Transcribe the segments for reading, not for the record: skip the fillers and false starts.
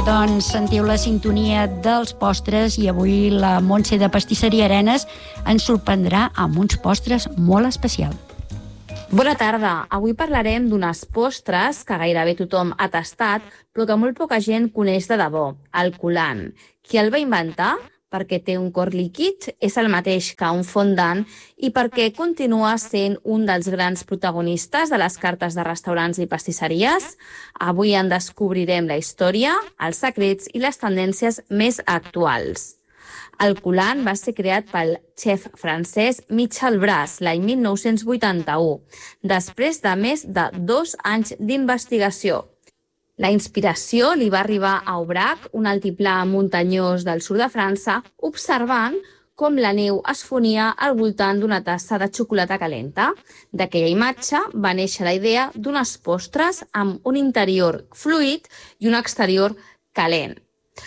Doncs sentiu la sintonia dels postres i avui la Montse de Pastisseria Arenes ens sorprendrà amb uns postres molt especials. Bona tarda. Avui parlarem d'unes postres que gairebé tothom ha tastat, però que molt poca gent coneix de debò, el coulant. Qui el va inventar? Perquè té un cor líquid, és el mateix que un fondant i perquè continua sent un dels grans protagonistes de les cartes de restaurants i pastisseries. Avui en descobrirem la història, els secrets i les tendències més actuals. El coulant va ser creat pel xef francès Michel Bras l'any 1981, després de més de 2 anys d'investigació. La inspiració li va arribar a Aubrac, un altiplà muntanyós del sud de França, observant com la neu es fonia al voltant d'una tassa de xocolata calenta. D'aquella imatge va néixer la idea d'unes postres amb un interior fluid i un exterior calent.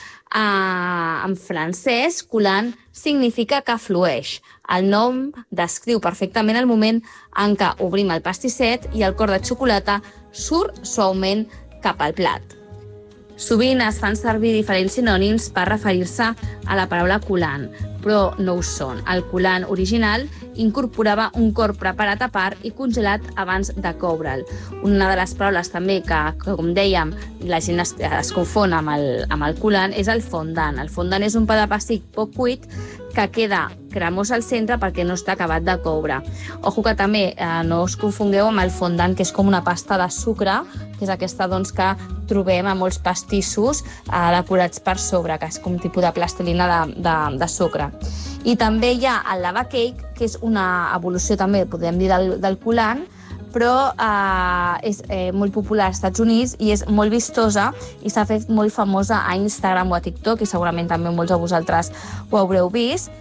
En francès, coulant significa que flueix. El nom descriu perfectament el moment en què obrim el pastisset i el cor de xocolata surt suaument cap al plat. Sovint es fan servir diferents sinònims per referir-se a la paraula coulant, però no ho són. El coulant original incorporava un cor preparat a part i congelat abans de coure'l. Una de les paraules també que com dèiem, la gent es confon amb el coulant és el fondant. El fondant és un pa de pastís poc cuit que queda cremós al centre perquè no està acabat de coure. Ojo que també no us confongueu amb el fondant, que és com una pasta de sucre, que és aquesta que trobem a molts pastissos decorats per sobre, que és com un tipus de plastilina de sucre. I també hi ha el lava cake, que és una evolució també, podem dir, del coulant, però és molt popular als Estats Units i és molt vistosa i s'ha fet molt famosa a Instagram o a TikTok, i segurament també molts de vosaltres ho haureu vist.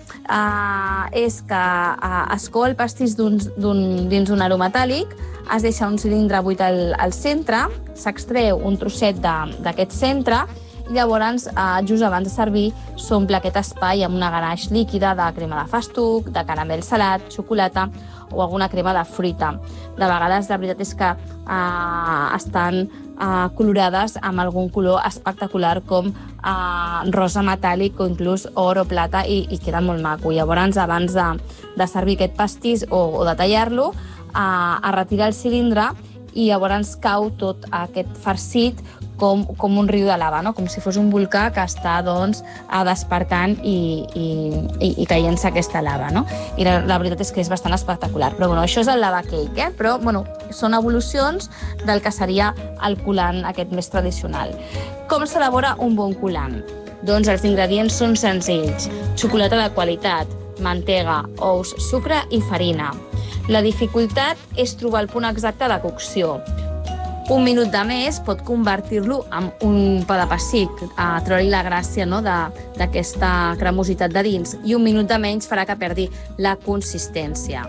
És que es cou el pastís dins d'un aro metàl·lic, es deixa un cilindre buit al centre, s'extreu un trosset d'aquest centre i llavors, just abans de servir, s'omple aquest espai amb una ganaix líquida de crema de festuc, de caramel salat, xocolata o alguna crema de fruita. De vegades, la veritat és que estan colorades amb algun color espectacular com rosa metàl·lic o inclús or o plata i queda molt maco. Llavors, abans de servir aquest pastís o de tallar-lo, es retira el cilindre i llavors cau tot aquest farcit com un riu de lava, no? Com si fos un volcà que està despertant i caient-se aquesta lava, no? I la veritat és que és bastant espectacular. Però això és el lava cake, però són evolucions del que seria el coulant aquest més tradicional. Com s'elabora un bon coulant? Doncs els ingredients són senzills: xocolata de qualitat, mantega, ous, sucre i farina. La dificultat és trobar el punt exacte de cocció. Un minut de més pot convertir-lo en un pa de pessic, treure-li la gràcia d'aquesta cremositat de dins, i un minut de menys farà que perdi la consistència.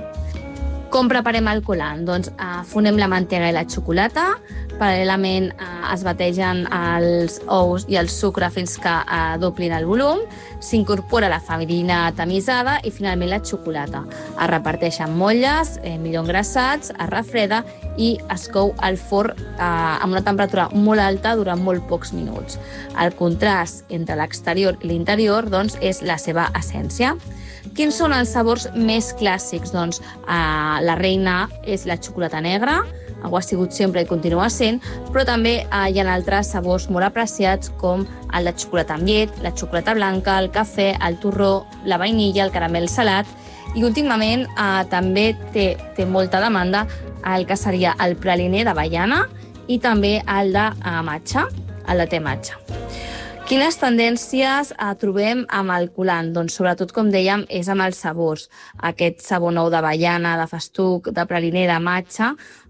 Com preparem el coulant? Doncs fonem la mantega i la xocolata, paral·lelament es bategen els ous i el sucre fins que doblin el volum, s'incorpora la farina tamisada i finalment la xocolata. Es reparteixen motlles, millor engrassats, es refreda i es cou al forn amb una temperatura molt alta durant molt pocs minuts. El contrast entre l'exterior i l'interior és la seva essència. Quins són els sabors més clàssics? Doncs la reina és la xocolata negra, ho ha sigut sempre i continua sent, però també hi ha altres sabors molt apreciats com el de xocolata amb llet, la xocolata blanca, el cafè, el torró, la vainilla, el caramel salat, i últimament també té molta demanda el que seria el praliner d'avellana i també el de matxa, el de té matxa. Quines tendències trobem amb el coulant? Doncs sobretot, com dèiem, és amb els sabors. Aquest sabor nou d'avellana, de festuc, de praliner, de matxa,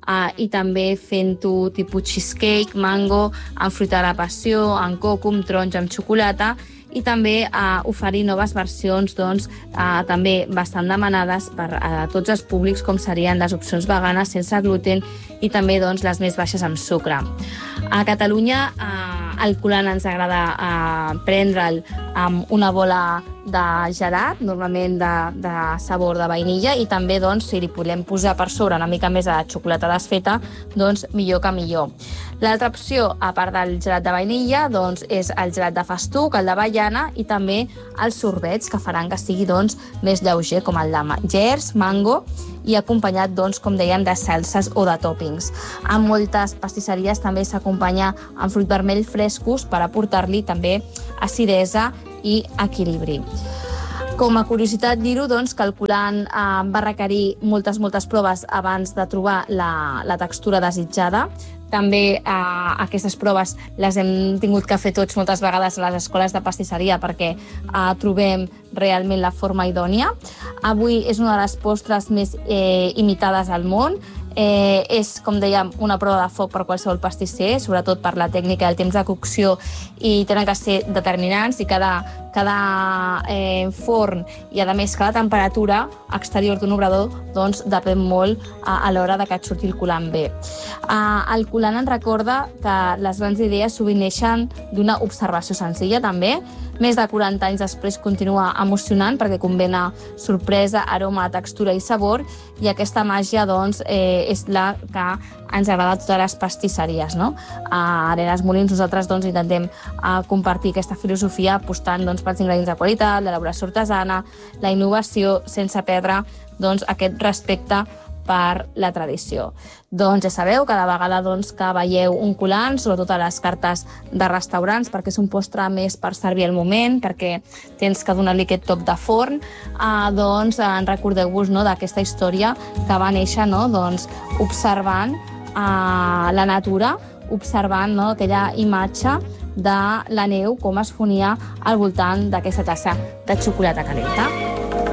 i també fent-ho tipus cheesecake, mango, amb fruita de la passió, amb coco, amb taronja, amb xocolata, i també oferir noves versions també bastant demanades per tots els públics, com serien les opcions veganes sense gluten i també les més baixes amb sucre. A Catalunya el coulant ens agrada prendre'l amb una bola de gelat, normalment de sabor de vainilla, i també, doncs, si li podem posar per sobre una mica més de xocolata desfeta, doncs millor que millor. L'altra opció, a part del gelat de vainilla, doncs, és el gelat de festuc, el d'avellana, i també els sorbets, que faran que sigui, doncs, més lleuger, com el de gers, mango, i acompanyat, doncs, com dèiem, de salses o de tòpings. En moltes pastisseries també s'acompanya amb fruit vermell frescos per aportar-li també acidesa i equilibri. Com a curiositat dir-ho, doncs, que el coulant va requerir moltes proves abans de trobar la textura desitjada. També aquestes proves les hem tingut que fer tots moltes vegades a les escoles de pastisseria perquè trobem realment la forma idònia. Avui és una de les postres més imitades al món. És, com dèiem, una prova de foc per qualsevol pastisser, sobretot per la tècnica i el temps de cocció, i tenen que ser determinants, i cada forn i, a més, cada temperatura exterior d'un obrador, doncs, depèn molt a l'hora de que et surti el coulant bé. El coulant ens recorda que les grans idees sovint neixen d'una observació senzilla, també. Més de 40 anys després continua emocionant perquè combina sorpresa, aroma, textura i sabor, i aquesta màgia, doncs, és la que ens agrada a totes les pastisseries, no? A Arenes Molins nosaltres, doncs, intentem compartir aquesta filosofia apostant, doncs, pels ingredients de qualitat, l'elaboració artesana, la innovació, sense perdre, doncs, aquest respecte per la tradició. Doncs ja sabeu, cada vegada, doncs, que veieu un coulant, sobretot a les cartes de restaurants, perquè és un postre més per servir al moment, perquè tens que donar-li aquest toc de forn, doncs recordeu-vos, no, d'aquesta història que va néixer, no, doncs, observant la natura, observant, no, aquella imatge de la neu, com es fonia al voltant d'aquesta tassa de xocolata calenta.